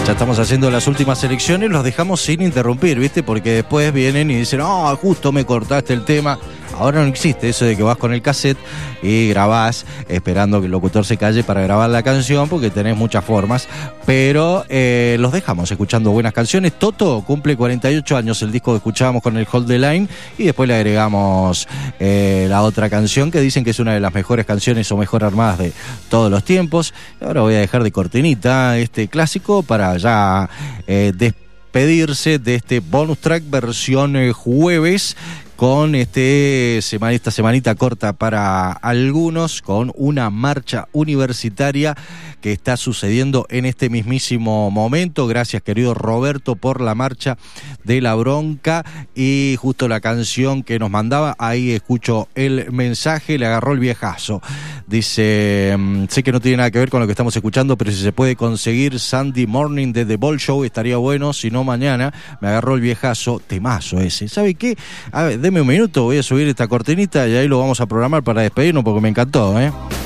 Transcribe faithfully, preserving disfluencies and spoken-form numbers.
Ya estamos haciendo las últimas selecciones, los dejamos sin interrumpir, ¿viste? Porque después vienen y dicen, oh, justo me cortaste el tema. Ahora no existe eso de que vas con el cassette y grabás esperando que el locutor se calle para grabar la canción, porque tenés muchas formas, pero eh, los dejamos escuchando buenas canciones. Toto cumple cuarenta y ocho años, el disco que escuchábamos con el Hold the Line, y después le agregamos eh, la otra canción que dicen que es una de las mejores canciones o mejor armadas de todos los tiempos. Ahora voy a dejar de cortinita este clásico para ya eh, despedirse de este bonus track versión eh, jueves, con este semana, esta semanita corta para algunos, con una marcha universitaria que está sucediendo en este mismísimo momento. Gracias, querido Roberto, por la marcha de la bronca. Y justo la canción que nos mandaba, ahí escucho el mensaje, le agarró el viejazo. Dice, sé que no tiene nada que ver con lo que estamos escuchando, pero si se puede conseguir Sunday Morning de The Ball Show estaría bueno, si no mañana. Me agarró el viejazo, temazo ese. ¿Sabe qué? A ver, deme un minuto, voy a subir esta cortinita y ahí lo vamos a programar para despedirnos porque me encantó, ¿eh?